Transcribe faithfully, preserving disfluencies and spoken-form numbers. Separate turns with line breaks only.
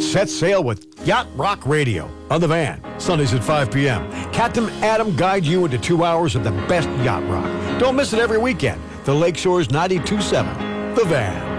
set sail with Yacht Rock Radio on the Van. Sundays at five p.m. Captain Adam guides you into two hours of the best yacht rock. Don't miss it every weekend. The Lakeshore's ninety-two point seven, The Van.